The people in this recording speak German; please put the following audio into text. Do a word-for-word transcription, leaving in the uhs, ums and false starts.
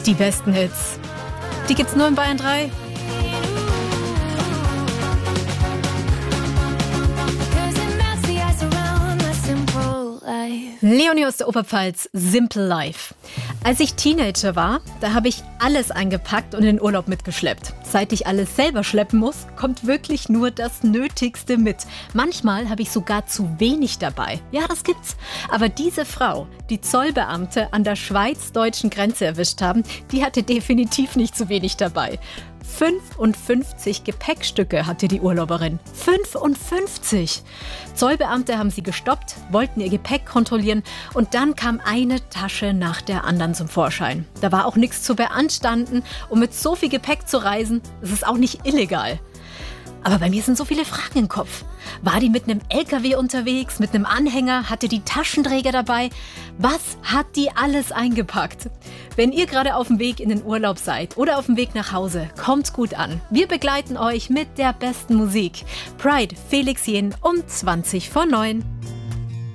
Die besten Hits, die gibt's nur in Bayern drei. Leonie aus der Oberpfalz, Simple Life. Als ich Teenager war, da habe ich alles eingepackt und in den Urlaub mitgeschleppt. Seit ich alles selber schleppen muss, kommt wirklich nur das Nötigste mit. Manchmal habe ich sogar zu wenig dabei. Ja, das gibt's. Aber diese Frau, die Zollbeamte an der schweiz-deutschen Grenze erwischt haben, die hatte definitiv nicht zu wenig dabei. fünfundfünfzig Gepäckstücke hatte die Urlauberin. fünfundfünfzig! Zollbeamte haben sie gestoppt, wollten ihr Gepäck kontrollieren und dann kam eine Tasche nach der anderen zum Vorschein. Da war auch nichts zu beanstanden und mit so viel Gepäck zu reisen, das ist auch nicht illegal. Aber bei mir sind so viele Fragen im Kopf. War die mit einem L K W unterwegs, mit einem Anhänger? Hatte die Taschenträger dabei? Was hat die alles eingepackt? Wenn ihr gerade auf dem Weg in den Urlaub seid oder auf dem Weg nach Hause, kommt's gut an. Wir begleiten euch mit der besten Musik. Pride, Felix Jähn um zwanzig vor neun.